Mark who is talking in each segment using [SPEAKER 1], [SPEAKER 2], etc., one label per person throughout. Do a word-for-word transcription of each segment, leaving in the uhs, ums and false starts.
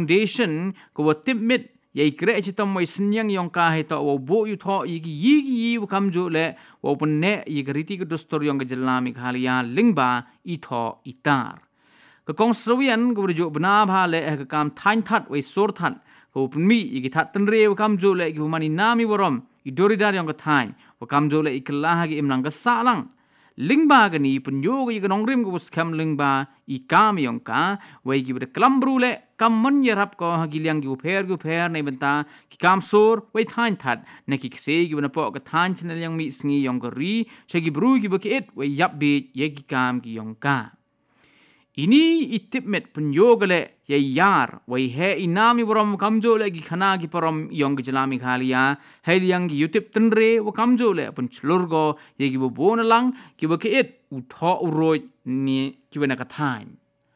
[SPEAKER 1] foundation ko timit yai kre chitam mai senyang yong ka he to wo bo yu tho yi yi yi kam jo le wo penne yi riti ko dostor yong gelami khalia lingba i tho itar ka kong sawian ko jo bna bha le ka kam thain that wei sor that ko mi yi that tan re kam jo le ki mani nami worom i doridar yong ka thain wo kam jo le iklah gi imlang ka salang lingba gani punyo gi gnong rim ko skam lingba i kam yong ka wei gi klambru le kam man yarap ko hagilyang gi pher gu pher nei banta ki kam sor wei thain that ne ki se gi bana po ka thain chnel yang mi sngi yong ri che gi bru gi bakit wei yap bi ye gi kam gi yong ka ini itipmet punyo gale ye yar wei he inami borom kamjo le gi khana gi parom yong gi jalami khalia heliang gi youtube tenre wo kamjo le pun chlurgo ye gi bo lang ki bakit u tho uroi ni ki bana ka thain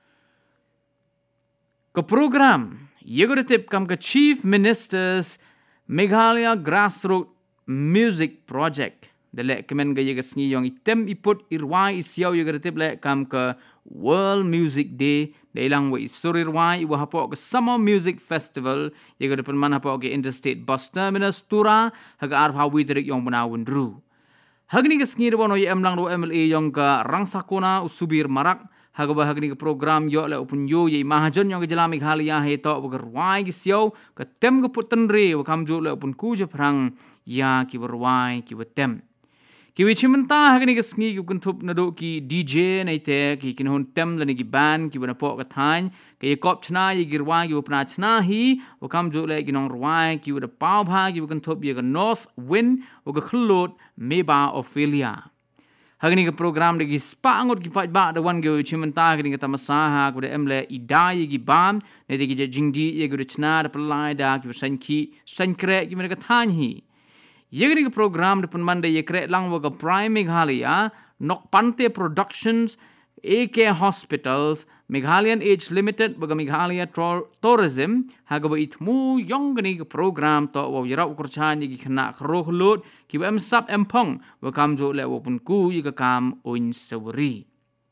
[SPEAKER 1] Ke program Yegoretip kam ke Chief Minister's Meghalaya Grassroots Music Project. Dele kemen ga yegas ni yong item iput irwai isiaw yegoretip le kam ke World Music Day. Dailang wa isuri irwai wa hapo ke Summer Music Festival. Yegoretip man hapo ke Interstate Bus Terminus Tura haga arha witerik yong bunawun ru. Hagni ke sngi rebono ye emlang ro M L A yong ke Rangsakona usubir marak. Hagaba hagni ke program yo le upun yo ye mahajon yong ke jalami khalia he to berwai ki siau ke tem ke putten re wa kam jo le upun ku je prang ya ki berwai ki wetem ki wichimenta hagni ke sngi ku kuntup nado ki D J nei te ki kinhon tem le ni ki ban ki bana po ka thain ke ye kop chna ye girwai ki upna chna hi wa kam jo le ki nong rwai ki wa pau bha ki kuntup ye ke North Wind wa ke khlut meba Ophelia Hagni ke program de gispa angot ki pat ba de wan ge chimenta hagni ke tamasaha ku de emle idai gi bam ne de gi jingdi ye gu chna de plai da ki sanki sankre ki me ke than hi ye ke program de mande ye kre lang wa ke prime Meghalaya nok pante productions A K hospitals Meghalayan Age Limited baga Meghalaya Tourism haga ba itmu yong gani ke program to wa yara ukurchan gi khna khro khlut ki em sap empong wa kam jo le wa pun ku yi ka kam oin sawri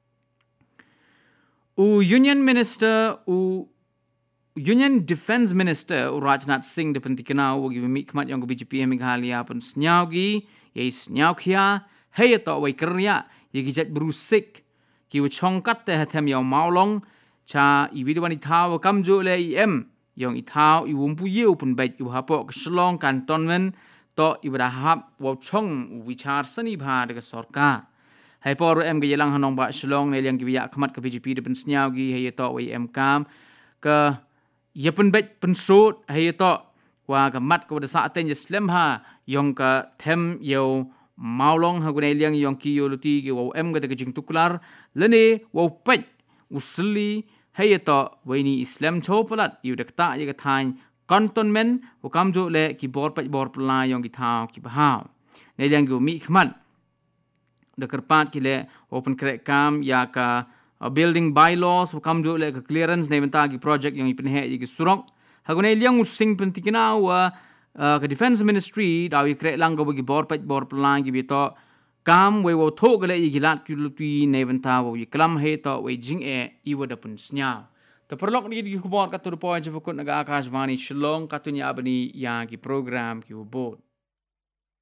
[SPEAKER 1] u Union Minister u Union Defence Minister u Rajnath Singh de pentikna wa gi mi khmat yong B J P Meghalaya pun snyau gi ye snyau khia hey to wa kerya ye gi jat brusik ki wa chongkat te hathem yaw maulong cha i widwani thaw kam jo le I M yong i thaw i wumpu yew pun bai i hapo slong cantonment to i bra hap wa chong wichar sani bha de sarkar hai por em ge yelang hanong ba slong ne yang ki ya khmat ka B J P de pen snyau gi hai to I M kam ka ye pen bai pen sot hai to wa ka mat ko de sa ten ye slem ha yong ka them yew maulong hagunai liang yong ki yoluti ki wow em gata kajing tuklar lene wow pej usli hayato waini Islam chopalat yu dekta ye kathain cantonment wo kamjo le ki bor pej bor pla yong ki thaw ki bahaw ne liang gu mi khmat de kerpat ki le open krek kam ya ka building bylaws wo kamjo le ka clearance ne benta ki project yong ipen he ki surok hagunai liang using pentikina wa Uh, ke Defence Ministry dawi krek lang go bagi bor paj bor pelang gi bito kam we wo tho gale i gilat ki luti neventa wo i klam he to we jing e i wo da pun snya to perlok ni gi kubor ka tur po je pokut naga akashvani shlong katunya abani ya ki program ki wo bot